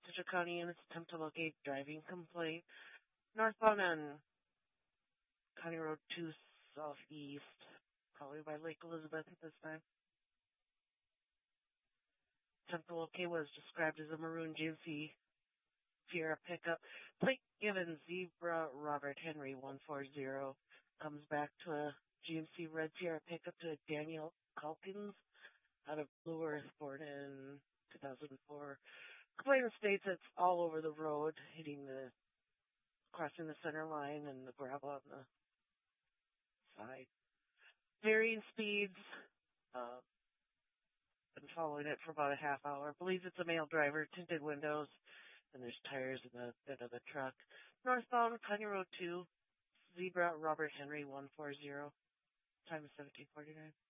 Citrus County units attempt to locate driving complaint. Northbound on County Road 2 Southeast, probably by Lake Elizabeth at this time. Attempt to locate was described as a maroon GMC Sierra pickup. Plate given Zebra Robert Henry 140. Comes back to a GMC Red Sierra pickup to Daniel Calkins out of Blue Earth, born in 2004. Complainant states it's all over the road, crossing the center line and the gravel on the side. Varying speeds. Been following it for about a half hour. Believes it's a male driver, tinted windows, and there's tires in the bed of the truck. Northbound County Road 2, Zebra Robert Henry 140. Time is 17:49.